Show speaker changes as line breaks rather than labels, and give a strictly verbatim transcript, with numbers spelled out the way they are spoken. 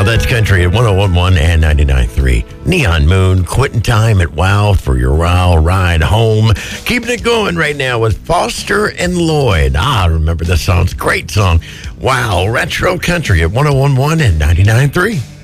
That's Country at one oh one point one and ninety-nine point three. Neon Moon, quitting time at Wow for your Wow ride home. Keeping it going right now with Foster and Lloyd. Ah, I remember this song. It's a great song. Wow, Retro Country at one oh one point one and ninety-nine point three.